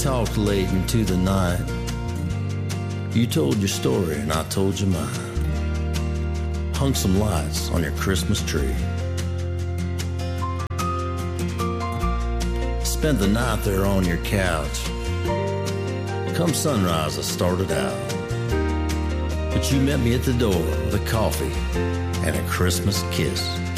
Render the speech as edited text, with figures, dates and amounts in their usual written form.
talked late into the night. You told your story and I told you mine. Hung some lights on your Christmas tree. Spent the night there on your couch. Come sunrise I started out, but you met me at the door with a coffee and a Christmas kiss.